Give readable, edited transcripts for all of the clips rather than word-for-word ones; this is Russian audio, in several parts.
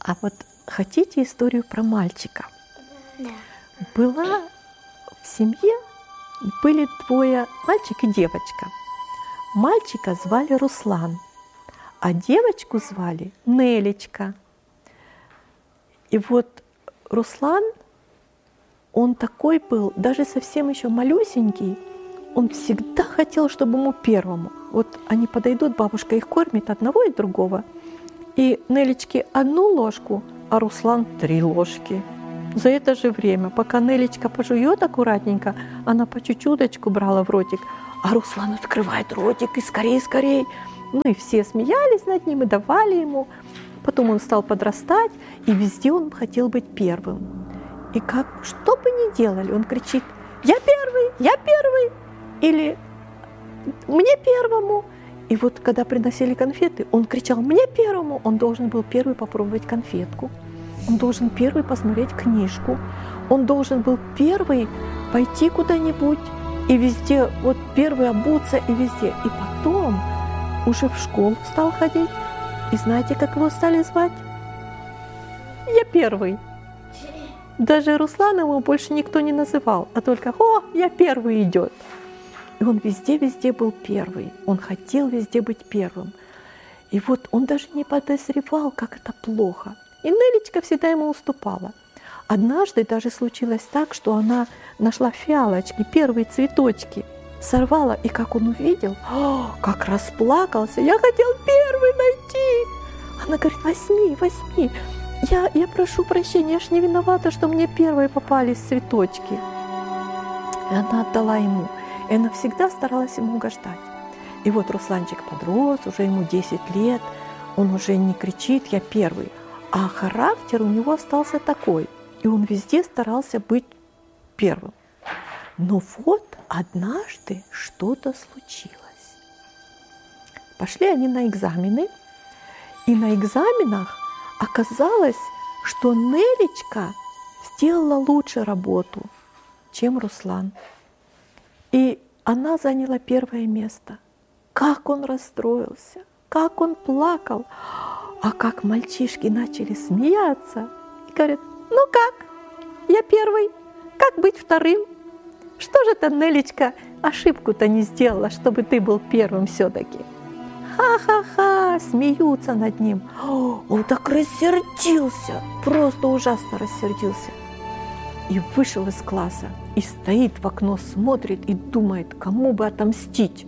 А вот хотите историю про мальчика? Да. Была в семье, были двое, мальчик и девочка. Мальчика звали Руслан, а девочку звали Нелечка. И вот Руслан, он такой был, даже совсем еще малюсенький, он всегда хотел, чтобы ему первому. Вот они подойдут, бабушка их кормит одного и другого. И Нелечке 1 ложку, а Руслан 3 ложки. За это же время, пока Нелечка пожует аккуратненько, она по чуть-чуточку брала в ротик, а Руслан открывает ротик и скорее, скорее. Ну и все смеялись над ним и давали ему. Потом он стал подрастать, и везде он хотел быть первым. И как, что бы ни делали, он кричит: я первый, или мне первому. И вот когда приносили конфеты, он кричал: мне первому. Он должен был первый попробовать конфетку, он должен первый посмотреть книжку, он должен был первый пойти куда-нибудь и везде, вот первый обуться и везде. И потом уже в школу стал ходить, и знаете, как его стали звать? Я первый. Даже Руслана ему больше никто не называл, а только: о, я первый идет. И он везде был первый. Он хотел везде быть первым. И вот он даже не подозревал, как это плохо. И Нелечка всегда ему уступала. Однажды даже случилось так, что она нашла фиалочки, первые цветочки, сорвала, и как он увидел, как расплакался: я хотел первый найти. Она говорит: возьми. Я прошу прощения, я ж не виновата, что мне первые попались цветочки. И она отдала ему. И она всегда старалась ему угождать. И вот Русланчик подрос, уже ему 10 лет, он уже не кричит: я первый. А характер у него остался такой. И он везде старался быть первым. Но вот однажды что-то случилось. Пошли они на экзамены. И на экзаменах оказалось, что Нелечка сделала лучше работу, чем Руслан. И она заняла первое место. Как он расстроился, как он плакал, а как мальчишки начали смеяться и говорят: ну как, я первый, как быть вторым? Что же ты, Нелечка, ошибку-то не сделала, чтобы ты был первым все-таки? Ха-ха-ха, смеются над ним. Он так рассердился, просто ужасно рассердился. И вышел из класса, и стоит в окно, смотрит и думает, кому бы отомстить.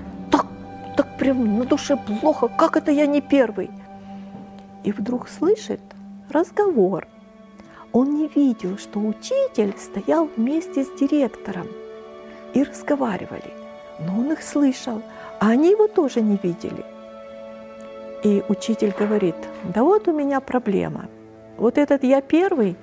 Так прям на душе плохо, как это я не первый? И вдруг слышит разговор. Он не видел, что учитель стоял вместе с директором и разговаривали. Но он их слышал, а они его тоже не видели. И учитель говорит: да вот у меня проблема. Вот этот я первый,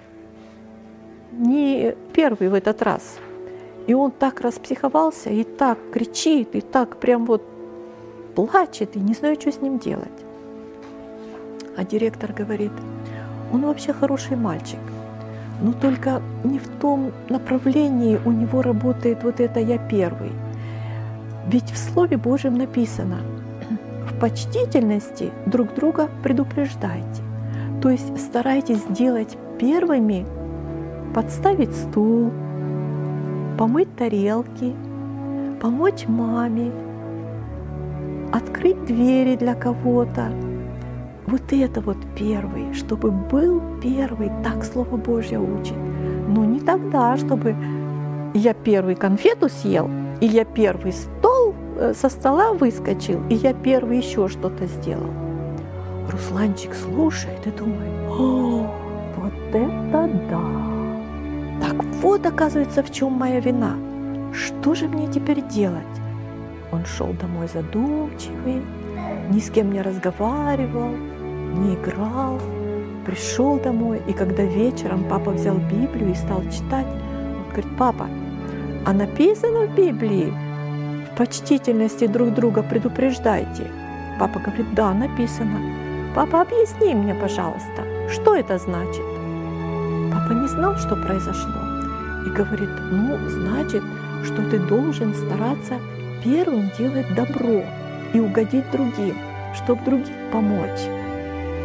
не первый в этот раз. И он так распсиховался, и так кричит, и так прям вот плачет, и не знаю, что с ним делать. А директор говорит: он вообще хороший мальчик, но только не в том направлении у него работает вот это «я первый». Ведь в Слове Божьем написано: в почтительности друг друга предупреждайте. То есть старайтесь сделать первыми, подставить стул, помыть тарелки, помочь маме, открыть двери для кого-то. Вот это вот первый, чтобы был первый, так Слово Божье учит. Но не тогда, чтобы я первый конфету съел, и я первый стол со стола выскочил, и я первый еще что-то сделал. Русланчик слушает и думает: о, вот это да! Так вот, оказывается, в чем моя вина. Что же мне теперь делать? Он шел домой задумчивый, ни с кем не разговаривал, не играл. Пришел домой, и когда вечером папа взял Библию и стал читать, он говорит: папа, а написано в Библии: в почтительности друг друга предупреждайте. Папа говорит: да, написано. Папа, объясни мне, пожалуйста, что это значит? Папа не знал, что произошло, и говорит: ну, значит, что ты должен стараться первым делать добро и угодить другим, чтобы другим помочь.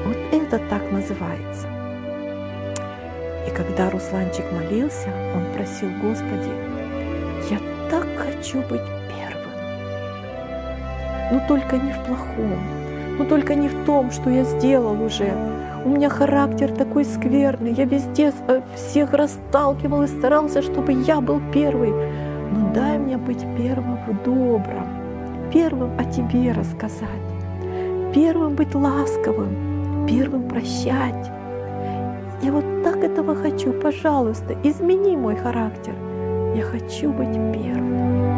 Вот это так называется. И когда Русланчик молился, он просил: Господи, я так хочу быть первым. Но только не в плохом, но только не в том, что я сделал уже. У меня характер такой скверный, я везде всех расталкивал и старался, чтобы я был первый. Но дай мне быть первым в добром, первым о Тебе рассказать, первым быть ласковым, первым прощать. Я вот так этого хочу. Пожалуйста, измени мой характер. Я хочу быть первым.